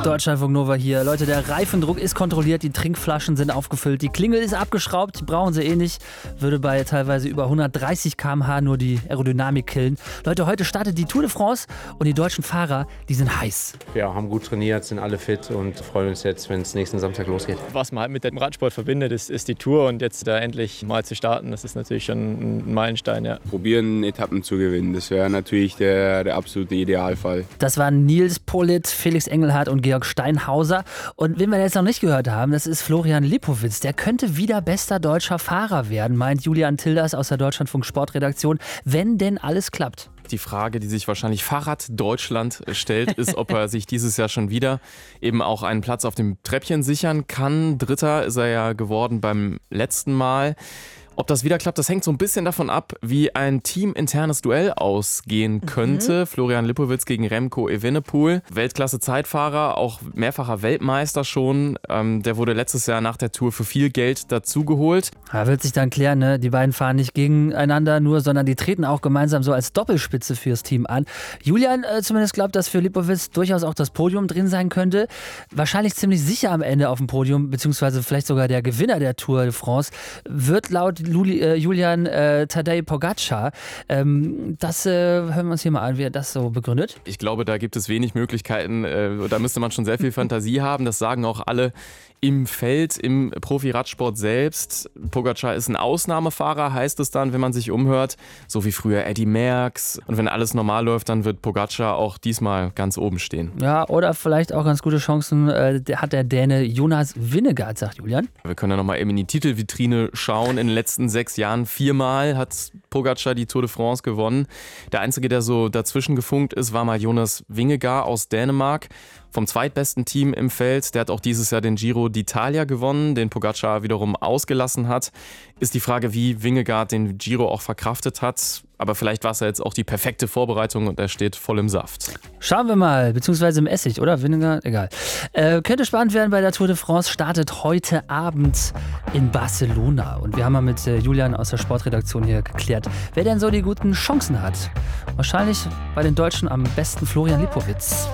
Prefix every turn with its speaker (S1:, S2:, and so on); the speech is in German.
S1: Deutschlandfunk Nova hier. Leute, der Reifendruck ist kontrolliert, die Trinkflaschen sind aufgefüllt, die Klingel ist abgeschraubt, die brauchen sie eh nicht. Würde bei teilweise über 130 km/h nur die Aerodynamik killen. Leute, heute startet die Tour de France und die deutschen Fahrer, die sind heiß.
S2: Ja, haben gut trainiert, sind alle fit und freuen uns jetzt, wenn es nächsten Samstag losgeht.
S3: Was man halt mit dem Radsport verbindet, ist die Tour und jetzt da endlich mal zu starten, das ist natürlich schon ein Meilenstein. Ja.
S4: Probieren, Etappen zu gewinnen, das wäre natürlich der absolute Idealfall.
S1: Das waren Nils Politt, Felix Engelhardt und Georg Steinhauser. Und wen wir jetzt noch nicht gehört haben, das ist Florian Lipowitz. Der könnte wieder bester deutscher Fahrer werden, meint Julian Tilders aus der Deutschlandfunk Sportredaktion, wenn denn alles klappt.
S5: Die Frage, die sich wahrscheinlich Fahrrad Deutschland stellt, ist, ob er sich dieses Jahr schon wieder eben auch einen Platz auf dem Treppchen sichern kann. Dritter ist er ja geworden beim letzten Mal. Ob das wieder klappt, das hängt so ein bisschen davon ab, wie ein teaminternes Duell ausgehen könnte. Florian Lipowitz gegen Remco Evenepoel, Weltklasse-Zeitfahrer, auch mehrfacher Weltmeister schon. Der wurde letztes Jahr nach der Tour für viel Geld dazugeholt.
S1: Ja, wird sich dann klären, ne? Die beiden fahren nicht gegeneinander nur, sondern die treten auch gemeinsam so als Doppelspitze fürs Team an. Julian zumindest glaubt, dass für Lipowitz durchaus auch das Podium drin sein könnte. Wahrscheinlich ziemlich sicher am Ende auf dem Podium, beziehungsweise vielleicht sogar der Gewinner der Tour de France, wird laut Julian Tadej Pogačar. Das hören wir uns hier mal an, wie er das so begründet.
S5: Ich glaube, da gibt es wenig Möglichkeiten. Da müsste man schon sehr viel Fantasie haben. Das sagen auch alle im Feld, im Profi-Radsport selbst. Pogačar ist ein Ausnahmefahrer, heißt es dann, wenn man sich umhört. So wie früher Eddy Merckx. Und wenn alles normal läuft, dann wird Pogačar auch diesmal ganz oben stehen.
S1: Ja, oder vielleicht auch ganz gute Chancen hat der Däne Jonas Vingegaard, sagt Julian.
S5: Wir können ja nochmal eben in die Titelvitrine schauen. In den letzten 6 Jahren 4-mal hat Pogačar die Tour de France gewonnen. Der Einzige, der so dazwischen gefunkt ist, war mal Jonas Vingegaard aus Dänemark. Vom zweitbesten Team im Feld. Der hat auch dieses Jahr den Giro d'Italia gewonnen, den Pogačar wiederum ausgelassen hat. Ist die Frage, wie Vingegaard den Giro auch verkraftet hat. Aber vielleicht war es ja jetzt auch die perfekte Vorbereitung und er steht voll im Saft.
S1: Schauen wir mal, beziehungsweise im Essig, oder? Vingegaard? Egal. Könnte spannend werden bei der Tour de France. Startet heute Abend in Barcelona. Und wir haben mal mit Julian aus der Sportredaktion hier geklärt, wer denn so die guten Chancen hat. Wahrscheinlich bei den Deutschen am besten Florian Lipowitz.